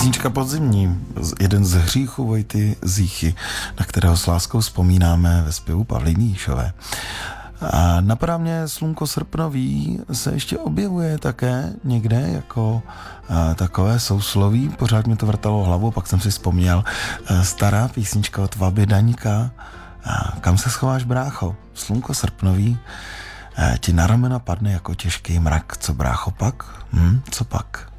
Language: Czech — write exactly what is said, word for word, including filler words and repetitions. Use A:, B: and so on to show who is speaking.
A: Písnička podzimní, jeden z hříchů Vojty Zíchy, na kterého s láskou vzpomínáme ve zpěvu Pavly Míšové. A napadá mě Slunko srpnový se ještě objevuje také někde jako a, takové sousloví, pořád mi to vrtalo hlavu, pak jsem si vzpomněl a, stará písnička od Vaby Daňka, a, Kam se schováš, brácho? Slunko srpnový a, ti na ramena padne jako těžký mrak, co brácho pak? Hm, co pak?